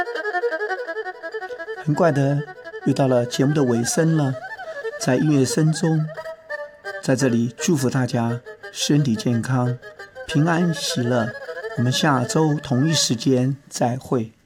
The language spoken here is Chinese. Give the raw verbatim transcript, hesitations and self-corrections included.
很快的，又到了节目的尾声了，在音乐声中，在这里祝福大家身体健康，平安喜乐。我们下周同一时间再会。